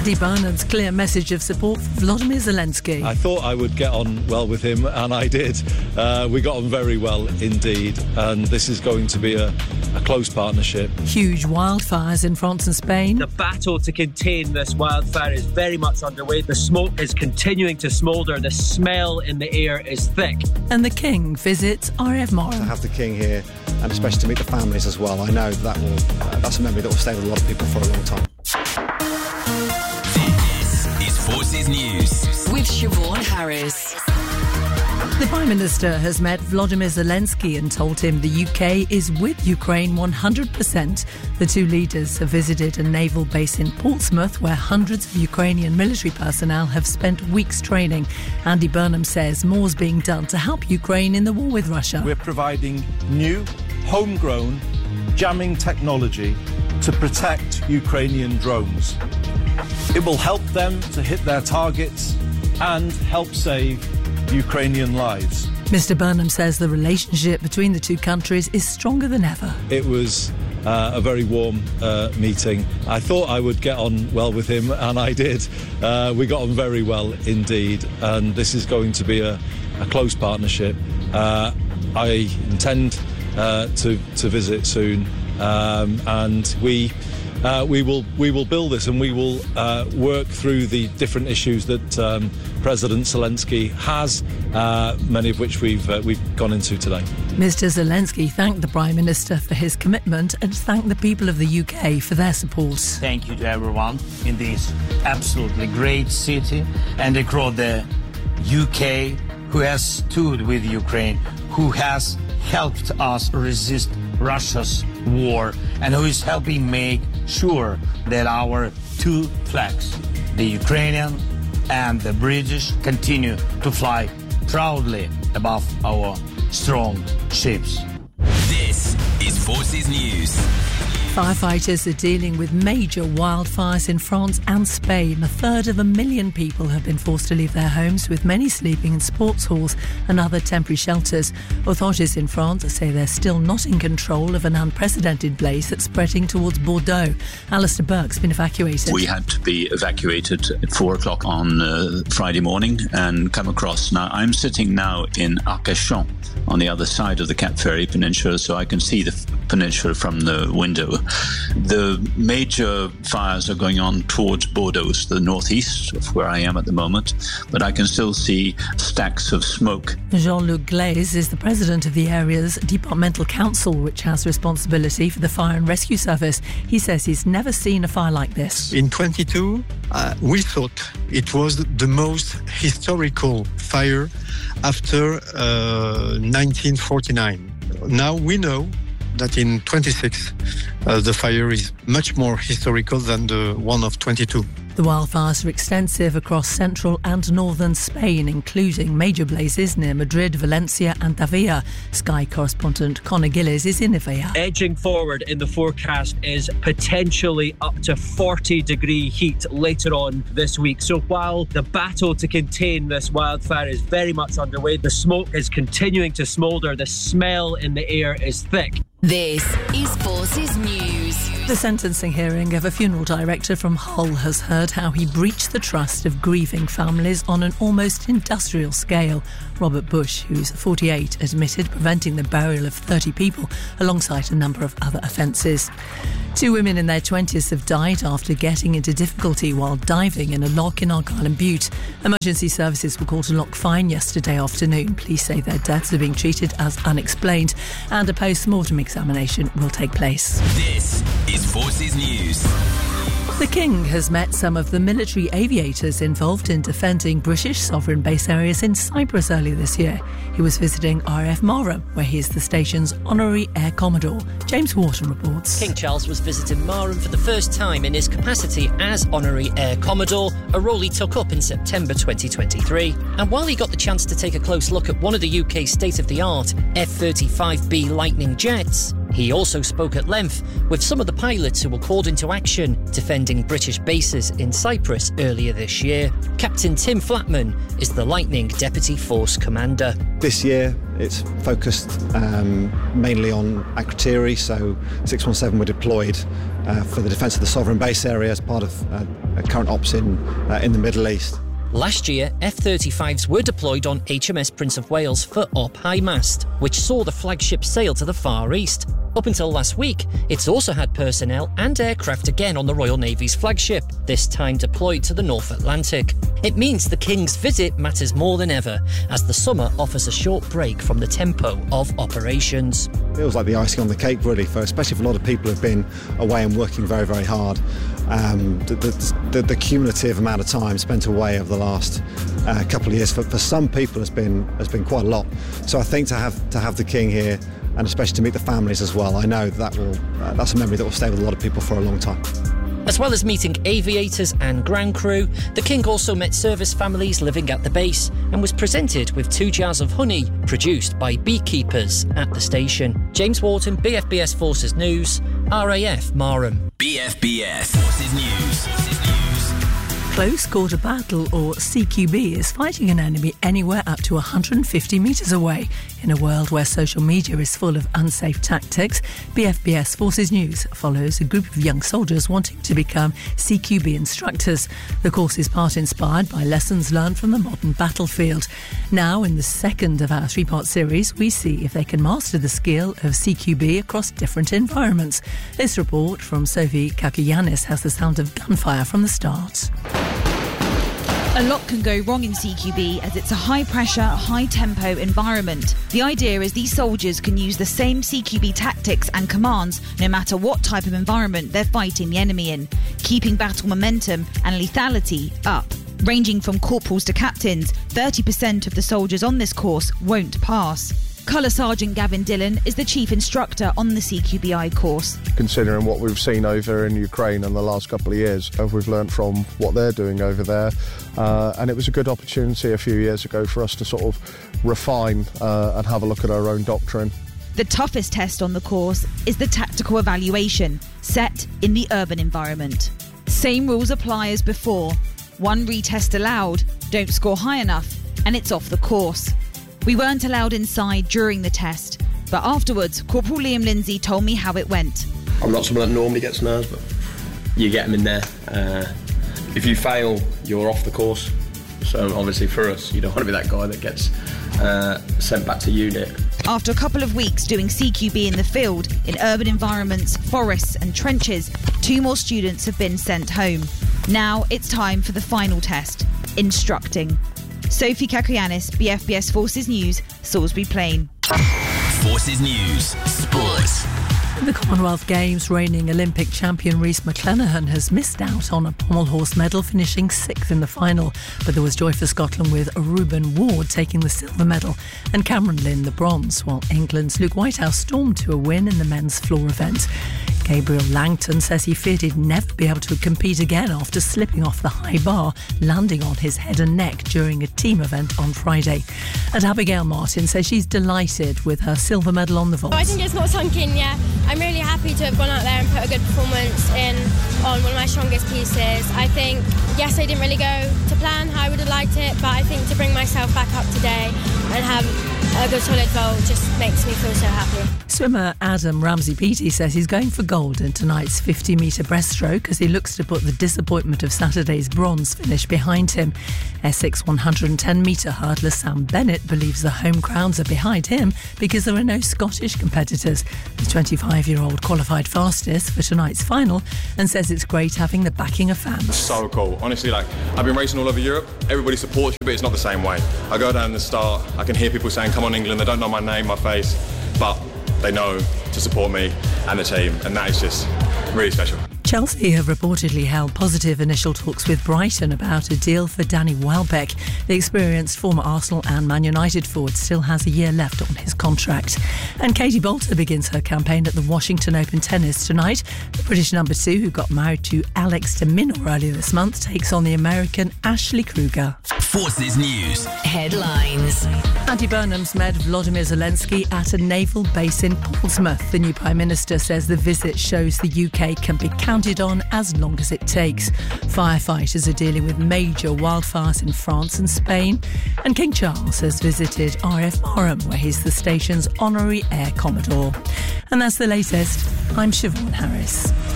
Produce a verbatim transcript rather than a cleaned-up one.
Andy Burnham's clear message of support for Volodymyr Zelensky. I thought I would get on well with him, and I did. Uh, we got on very well indeed, and this is going to be a, a close partnership. Huge wildfires in France and Spain. The battle to contain this wildfire is very much underway. The smoke is continuing to smoulder. The smell in the air is thick. And the King visits R A F Mara. To have the King here, and especially to meet the families as well, I know that will uh, that's a memory that will stay with a lot of people for a long time. This is Forces News with Siobhan Harris. The Prime Minister has met Volodymyr Zelensky and told him the U K is with Ukraine one hundred percent. The two leaders have visited a naval base in Portsmouth where hundreds of Ukrainian military personnel have spent weeks training. Andy Burnham says more's being done to help Ukraine in the war with Russia. We're providing new, homegrown jamming technology to protect Ukrainian drones. It will help them to hit their targets and help save Ukrainian lives. Mister Burnham says the relationship between the two countries is stronger than ever. It was uh, a very warm uh, meeting. I thought I would get on well with him, and I did. Uh, we got on very well indeed, and this is going to be a, a close partnership. Uh, I intend uh, to, to visit soon, um, and we... Uh, we will we will build this, and we will uh, work through the different issues that um, President Zelensky has, uh, many of which we've uh, we've gone into today. Mister Zelensky thanked the Prime Minister for his commitment and thanked the people of the U K for their support. Thank you to everyone in this absolutely great city and across the U K who has stood with Ukraine, who has helped us resist Russia's war, and who is helping make sure that our two flags, the Ukrainian and the British, continue to fly proudly above our strong ships. This is Forces News. Firefighters are dealing with major wildfires in France and Spain. A third of a million people have been forced to leave their homes, with many sleeping in sports halls and other temporary shelters. Authorities in France say they're still not in control of an unprecedented blaze that's spreading towards Bordeaux. Alistair Burke's been evacuated. We had to be evacuated at four o'clock on uh, Friday morning and come across. Now, I'm sitting now in Arcachon on the other side of the Cap Ferry Peninsula, so I can see the peninsula from the window. The major fires are going on towards Bordeaux, the northeast of where I am at the moment, but I can still see stacks of smoke. Jean-Luc Glaise is the president of the area's departmental council, which has responsibility for the fire and rescue service. He says he's never seen a fire like this. In twenty-two, uh, we thought it was the most historical fire after uh, nineteen forty-nine. Now we know that in twenty-six, uh, the fire is much more historical than the one of twenty-two. The wildfires are extensive across central and northern Spain, including major blazes near Madrid, Valencia and Davia. Sky correspondent Conor Gillies is in Davia. Edging forward in the forecast is potentially up to forty degree heat later on this week. So while the battle to contain this wildfire is very much underway, the smoke is continuing to smoulder. The smell in the air is thick. This is Forces News. The sentencing hearing of a funeral director from Hull has heard how he breached the trust of grieving families on an almost industrial scale. Robert Bush, who's forty-eight, admitted preventing the burial of thirty people alongside a number of other offences. Two women in their twenties have died after getting into difficulty while diving in a loch in Argyll and Bute. Emergency services were called to Loch Fyne yesterday afternoon. Police say their deaths are being treated as unexplained, and a post-mortem examination will take place. This is Forces News. The King has met some of the military aviators involved in defending British sovereign base areas in Cyprus earlier this year. He was visiting R A F Mara, where he is the station's honorary Air Commodore. James Wharton reports. King Charles was visiting Marham for the first time in his capacity as honorary Air Commodore, a role he took up in September twenty twenty-three. And while he got the chance to take a close look at one of the U K's state-of-the-art F thirty-five B Lightning jets, He also spoke at length with some of the pilots who were called into action defending British bases in Cyprus earlier this year. Captain Tim Flatman is the Lightning Deputy Force Commander. This year it's focused um, mainly on Akrotiri, so six one seven were deployed uh, for the defence of the sovereign base area as part of uh, current ops in, uh, in the Middle East. Last year, F thirty-fives were deployed on H M S Prince of Wales for Op High Mast, which saw the flagship sail to the Far East. Up until last week, it's also had personnel and aircraft again on the Royal Navy's flagship, this time deployed to the North Atlantic. It means the King's visit matters more than ever, as the summer offers a short break from the tempo of operations. Feels like the icing on the cake, really, for especially for a lot of people who've been away and working very, very hard. Um, the, the, the, the cumulative amount of time spent away over the last uh, couple of years for, for some people has been has been quite a lot. So I think to have to have the King here, and especially to meet the families as well, I know that will uh, that's a memory that will stay with a lot of people for a long time. As well as meeting aviators and ground crew, the King also met service families living at the base and was presented with two jars of honey produced by beekeepers at the station. James Wharton, B F B S Forces News, R A F Marham. B F B S Forces News. Forces News. Close Quarter Battle, or C Q B, is fighting an enemy anywhere up to one hundred fifty metres away. In a world where social media is full of unsafe tactics, B F B S Forces News follows a group of young soldiers wanting to become C Q B instructors. The course is part inspired by lessons learned from the modern battlefield. Now, in the second of our three-part series, we see if they can master the skill of C Q B across different environments. This report from Sophie Kakianis has the sound of gunfire from the start. A lot can go wrong in C Q B as it's a high-pressure, high-tempo environment. The idea is these soldiers can use the same C Q B tactics and commands no matter what type of environment they're fighting the enemy in, keeping battle momentum and lethality up. Ranging from corporals to captains, thirty percent of the soldiers on this course won't pass. Colour Sergeant Gavin Dillon is the chief instructor on the C Q B I course. Considering what we've seen over in Ukraine in the last couple of years, we've learnt from what they're doing over there, uh, and it was a good opportunity a few years ago for us to sort of refine uh, and have a look at our own doctrine. The toughest test on the course is the tactical evaluation, set in the urban environment. Same rules apply as before. One retest allowed, don't score high enough, and it's off the course. We weren't allowed inside during the test, but afterwards, Corporal Liam Lindsay told me how it went. I'm not someone that normally gets nerves, but you get them in there. Uh, if you fail, you're off the course. So obviously for us, you don't want to be that guy that gets uh, sent back to unit. After a couple of weeks doing C Q B in the field, in urban environments, forests and trenches, two more students have been sent home. Now it's time for the final test, instructing. Sophie Kakianis, B F B S Forces News, Salisbury Plain. Forces News, Sports. In the Commonwealth Games, reigning Olympic champion Rhys McClenaghan has missed out on a pommel horse medal, finishing sixth in the final. But there was joy for Scotland with Reuben Ward taking the silver medal and Cameron Lynn the bronze, while England's Luke Whitehouse stormed to a win in the men's floor event. Gabriel Langton says he feared he'd never be able to compete again after slipping off the high bar, landing on his head and neck during a team event on Friday. And Abigail Martin says she's delighted with her silver medal on the vault. I think it's not sunk in yet. I'm really happy to have gone out there and put a good performance in on one of my strongest pieces. I think, yes, I didn't really go to plan how I would have liked it, but I think to bring myself back up today and have a good solid vault just makes me feel so happy. Swimmer Adam Ramsey-Beattie says he's going for gold in tonight's fifty metre breaststroke as he looks to put the disappointment of Saturday's bronze finish behind him. Essex one hundred ten metre hurdler Sam Bennett believes the home crowds are behind him because there are no Scottish competitors. The twenty-five-year-old qualified fastest for tonight's final and says it's great having the backing of fans. So cool. Honestly, like, I've been racing all over Europe. Everybody supports you, but it's not the same way. I go down the start, I can hear people saying, "Come on, England." They don't know my name, my face, but they know to support me and the team, and that is just really special. Chelsea have reportedly held positive initial talks with Brighton about a deal for Danny Welbeck. The experienced former Arsenal and Man United forward still has a year left on his contract. And Katie Boulter begins her campaign at the Washington Open tennis tonight. The British number two, who got married to Alex de Minaur earlier this month, takes on the American Ashley Kruger. Forces News. Headlines. Andy Burnham's met Volodymyr Zelensky at a naval base in Portsmouth. The new Prime Minister says the visit shows the U K can be counted on as long as it takes. Firefighters are dealing with major wildfires in France and Spain. And King Charles has visited R F Marham, where he's the station's honorary Air Commodore. And that's the latest. I'm Siobhan Harris.